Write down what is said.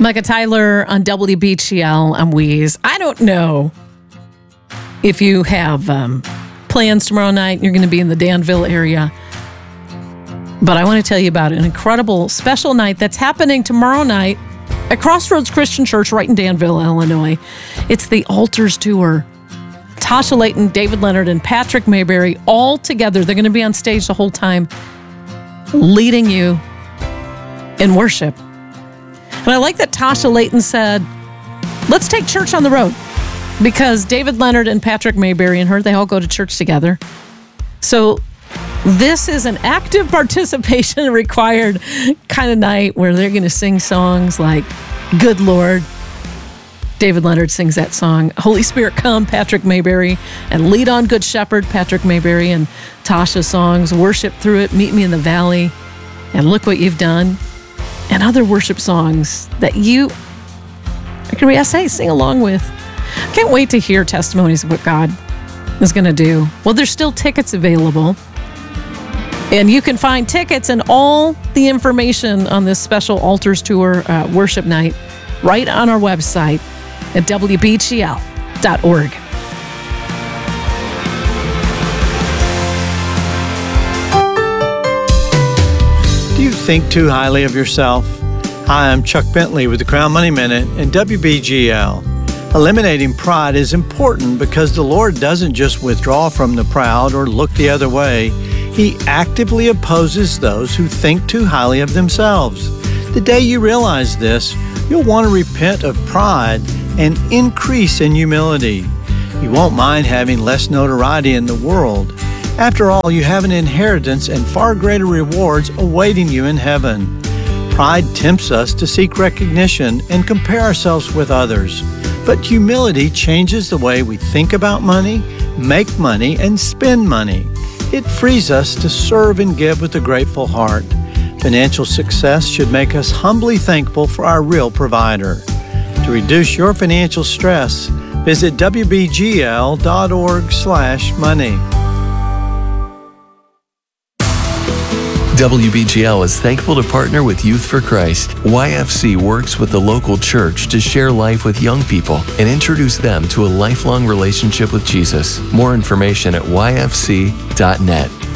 Micah Tyler on WBGL. I'm Weeze. I don't know if you have plans tomorrow night. You're going to be in the Danville area. But I want to tell you about an incredible special night that's happening tomorrow night at Crossroads Christian Church right in Danville, Illinois. It's the Altars Tour. Tasha Layton, David Leonard, and Patrick Mayberry all together. They're going to be on stage the whole time leading you in worship. And I like that Tasha Layton said, let's take church on the road, because David Leonard and Patrick Mayberry and her, they all go to church together. So this is an active participation required kind of night where they're going to sing songs like Good Lord. David Leonard sings that song. Holy Spirit Come, Patrick Mayberry, and Lead On Good Shepherd, Patrick Mayberry, and Tasha's songs, Worship Through It, Meet Me in the Valley, and Look What You've Done, and other worship songs that you can sing along with. Can't wait to hear testimonies of what God is going to do. Well, there's still tickets available, and you can find tickets and all the information on this special Altars Tour worship night right on our website at WBGL.org. Do you think too highly of yourself? Hi, I'm Chuck Bentley with the Crown Money Minute and WBGL. Eliminating pride is important because the Lord doesn't just withdraw from the proud or look the other way. He actively opposes those who think too highly of themselves. The day you realize this, you'll want to repent of pride and increase in humility. You won't mind having less notoriety in the world. After all, you have an inheritance and far greater rewards awaiting you in heaven. Pride tempts us to seek recognition and compare ourselves with others. But humility changes the way we think about money, make money, and spend money. It frees us to serve and give with a grateful heart. Financial success should make us humbly thankful for our real provider. To reduce your financial stress, visit WBGL.org/money. WBGL is thankful to partner with Youth for Christ. YFC works with the local church to share life with young people and introduce them to a lifelong relationship with Jesus. More information at yfc.net.